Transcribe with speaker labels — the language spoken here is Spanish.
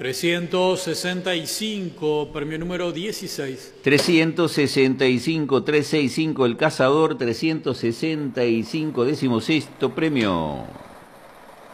Speaker 1: 365, premio número 16.
Speaker 2: 365, 365, el cazador, 365, 16º premio.